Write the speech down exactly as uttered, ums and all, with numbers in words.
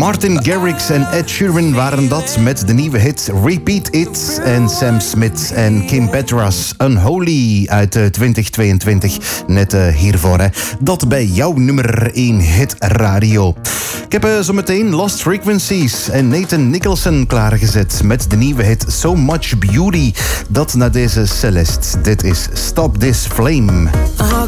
Martin Garrix en Ed Sheeran waren dat met de nieuwe hit Repeat It. En Sam Smith en Kim Petras Unholy uit twintig tweeëntwintig. Net uh, hiervoor, hè. Dat bij jouw nummer één hit radio. Ik heb uh, zometeen Lost Frequencies en Nathan Nicholson klaargezet met de nieuwe hit So Much Beauty. Dat na deze Celeste. Dit is Stop This Flame.